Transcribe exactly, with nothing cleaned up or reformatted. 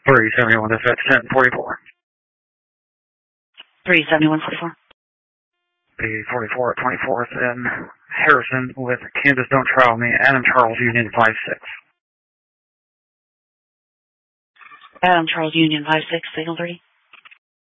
three seventy-one, dispatch ten forty-four. three seventy-one forty-four. B forty-four at twenty-fourth and Harrison with Kansas Don't Trial Me, Adam Charles Union five six. Adam Charles Union five six, signal three.